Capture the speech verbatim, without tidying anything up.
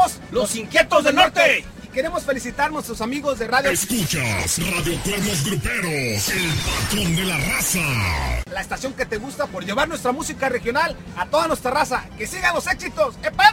Somos los Inquietos del Norte. Y queremos felicitar a nuestros amigos de Radio... Escuchas Radio Cuernos Gruperos, el patrón de la raza. La estación que te gusta por llevar nuestra música regional a toda nuestra raza. ¡Que sigan los éxitos! ¡Epa!